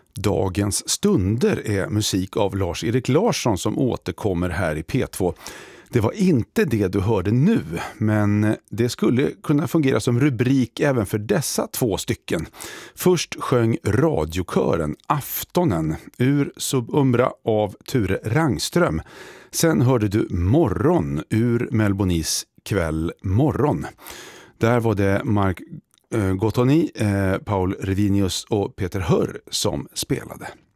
Dagens stunder är musik av Lars-Erik Larsson som återkommer här i P2. Det var inte det du hörde nu, men det skulle kunna fungera som rubrik även för dessa två stycken. Först sjöng radiokören Aftonen ur Subumbra av Ture Rangström. Sen hörde du Morgon ur Melbonis kväll morgon. Där var det Mark Gottoni, Paul Revinius och Peter Hör som spelade.